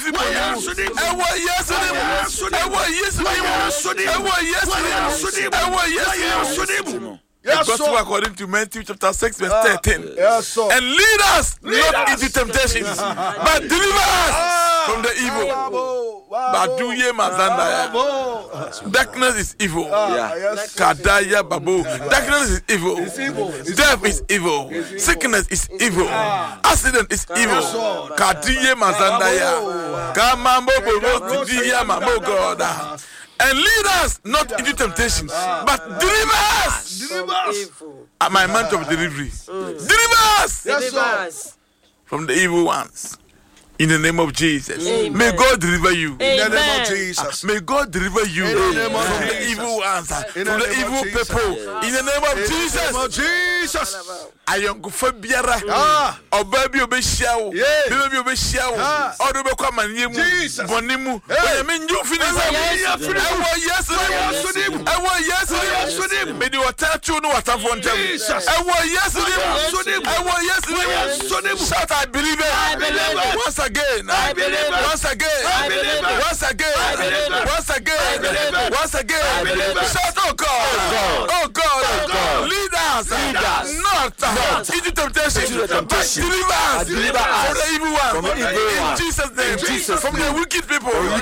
Gospel according to Matthew chapter 6 verse 13. And lead us not into temptations, but deliver us from the evil. Baduye Mazandaya. Darkness is evil. Kadaya Babu. Darkness is evil. Death is evil. Sickness is evil. Accident is evil. Kadiye Mazandaya. Kamambo Bobo Tidiya Mambo God. And lead us not into temptations, but deliver us. At my month of delivery. Deliver us from the evil ones. In the name of Jesus. Amen. May God deliver you. Amen. In the name of Jesus. May God deliver you from the evil ones, from the evil people. In the name of Jesus. Ayonkufa biara obabi obehia baby obehia odo be kwa maniem bonimu me nju finisa ewo yes me di watachu no watafo ntem ewo yes shout I believe it. Once again I believe once again shout oh God lead us not into temptation, but deliver us from the evil one. In Jesus' name, from the wicked people.